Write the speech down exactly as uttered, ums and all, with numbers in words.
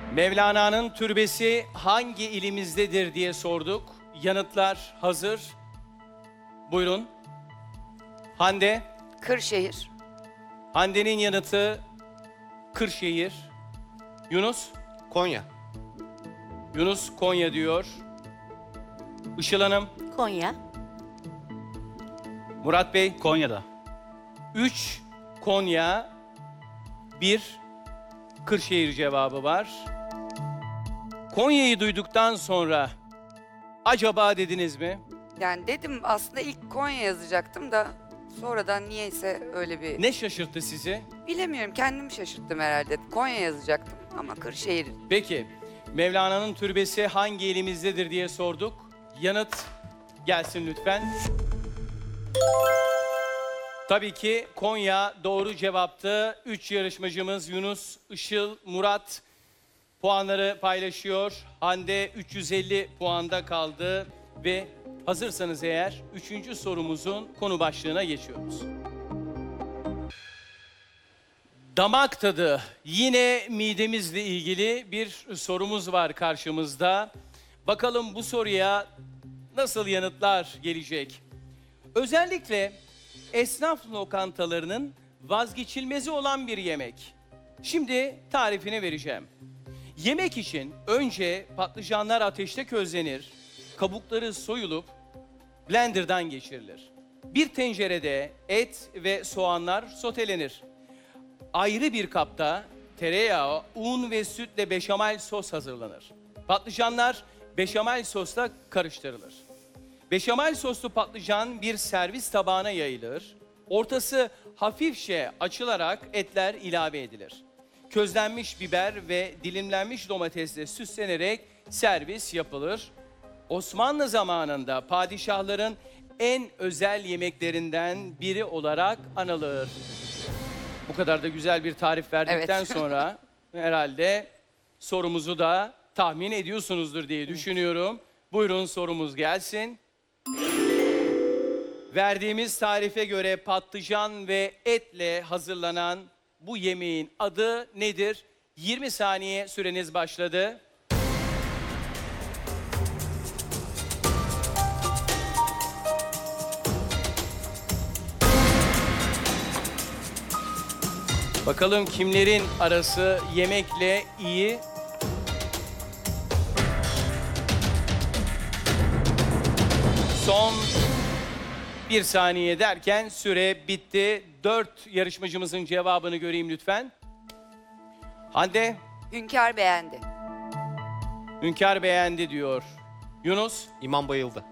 Mevlana'nın türbesi hangi ilimizdedir diye sorduk. Yanıtlar hazır. Buyurun. Hande. Kırşehir. Hande'nin yanıtı Kırşehir. Yunus. Konya. Yunus Konya diyor. Işıl Hanım. Konya. Murat Bey. Konya'da. Üç Konya, bir Kırşehir cevabı var. Konya'yı duyduktan sonra acaba dediniz mi? Yani dedim aslında ilk Konya yazacaktım da sonradan niyeyse öyle bir... Ne şaşırttı sizi? Bilemiyorum, kendimi şaşırttım herhalde. Konya yazacaktım ama Kırşehir. Peki, Mevlana'nın türbesi hangi elimizdedir diye sorduk. Yanıt gelsin lütfen. Tabii ki Konya doğru cevaptı. Üç yarışmacımız Yunus, Işıl, Murat puanları paylaşıyor. Hande üç yüz elli puanda kaldı ve hazırsanız eğer üçüncü sorumuzun konu başlığına geçiyoruz. Damak tadı. Yine midemizle ilgili bir sorumuz var karşımızda. Bakalım bu soruya nasıl yanıtlar gelecek? Özellikle esnaf lokantalarının vazgeçilmezi olan bir yemek. Şimdi tarifini vereceğim. Yemek için önce patlıcanlar ateşte közlenir, kabukları soyulup blenderdan geçirilir. Bir tencerede et ve soğanlar sotelenir. Ayrı bir kapta tereyağı, un ve sütle beşamel sos hazırlanır. Patlıcanlar beşamel sosla karıştırılır. Beşamel soslu patlıcan bir servis tabağına yayılır. Ortası hafifçe açılarak etler ilave edilir. Közlenmiş biber ve dilimlenmiş domatesle süslenerek servis yapılır. Osmanlı zamanında padişahların en özel yemeklerinden biri olarak anılır. Bu kadar da güzel bir tarif verdikten Evet. sonra herhalde sorumuzu da tahmin ediyorsunuzdur diye düşünüyorum. Buyurun sorumuz gelsin. Verdiğimiz tarife göre patlıcan ve etle hazırlanan bu yemeğin adı nedir? yirmi saniye süreniz başladı. Bakalım kimlerin arası yemekle iyi? Son bir saniye derken süre bitti. Dört yarışmacımızın cevabını göreyim lütfen. Hande, Hünkar beğendi. Hünkar beğendi diyor. Yunus, İmam bayıldı.